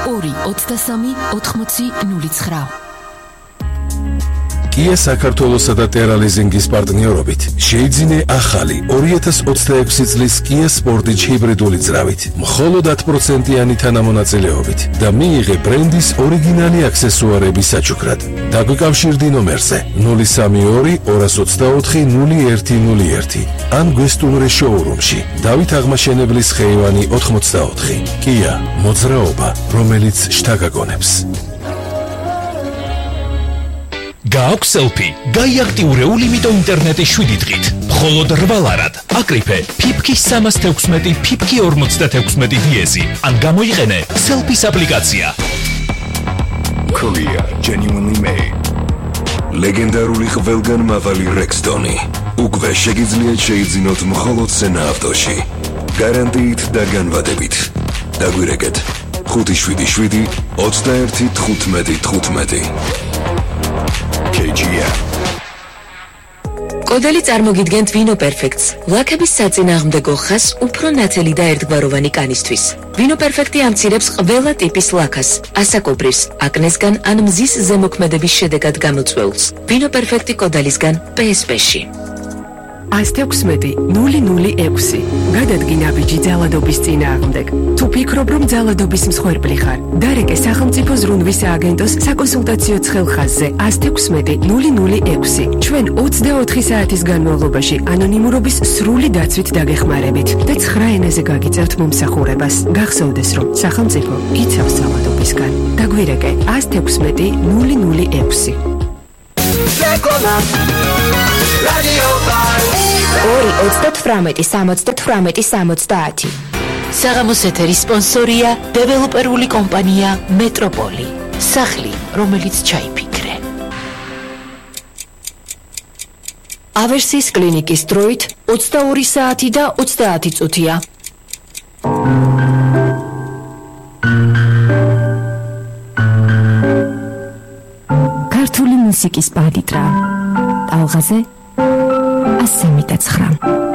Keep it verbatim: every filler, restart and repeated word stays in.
ორი ოცდასამი ოთხმოცი ნული ცხრა. Kia საქართველოსა და Terra Leasing-ის პარტნიორობით შეიძინე ახალი ორი ათას ოცდაექვსი წლის Kia Sportage ჰიბრიდული ძრავით, მხოლოდ ათი პროცენტიანი თანამონაწილეობით და მიიღე ბრენდის ორიგინალი აქსესუარების საჩუქრად. დაგვიკავშირდი ნომერზე ნული სამი ორი ორას ოცდაოთხი ნული ერთი ნული ერთი ან გვესტუმრე შოურუმში დავით აღმაშენებლის ხეივანი ოთხმოცდაოთხი. Kia, მოძრაობა, რომელიც შთაგაგონებს. გააქვს სელფი, გაიაქტიურე ულიმიტო ინტერნეტის შვიდი დღით. მხოლოდ რვა ლარად. აკრიფე ფიფკი სამას თექვსმეტი ფიფკი ორმოცდათექვსმეტი დიეზი. ან გამოიყენე სელფის აპლიკაცია. Korea genuinely made. ლეგენდარული ყველგან მაღალი Rexton-ი. უკვე შეგიძლიათ შეიძინოთ მხოლოდ სენა ავტოში. გარანტიით და განვადებით. დაგვირეკეთ ხუთი შვიდი შვიდი ოცდაერთი თხუთმეტი თხუთმეტი. K G M. კოდელი წარმოგიდგენთ Vino Perfects. ლაქების საწინააღმდეგო ხას უფრო ნათელი და ერთგვაროვანი კანისთვის. Vino Perfect ამცირებს ყველა ტიპის ლაქას, ასაკობრივს, აკნესგან ან მზის ზემოქმედების შედეგად გამოწვეულს. Vino Perfect კოდელისგან P S P-ში. ათი ექვსმეტი ნული ნული ექვსი. გადადგინა ბიჭი ძალადობის წინააღმდეგ. თუ ფიქრობ, რომ ძალადობის მსხვერპლი ხარ, დარეკე სახელმწიფო ზრუნვის სააგენტოს საკონსულტაციო ცხელხაზზე ათი ექვსმეტი ნული ნული ექვსი. ჩვენ ოცდაოთხი საათის განმავლობაში ანონიმურობის სრული დაცვით დაგეხმარებით და ცხრა ენაზე გაგიწევთ მომსახურებას. გახსოვდეს, რომ სახელმწიფო იცავს ძალადობისგან. დაგვირეკე ათი ექვსმეტი ნული ნული ექვსი. ორი ოცდათვრამეტი სამოცდათვრამეტი სამოცდაათი. საღამოს ეთერის სპონსორია დეველოპერული კომპანია მეტროპოლი. სახლი, რომელიც ჩაიფიქრე. ავერსის კლინიკის დროით ოცდაორი საათი და ოცდაათი წუთია. ქართული მუსიკის პალიტრა. ტალღაზე ასი და ცხრა.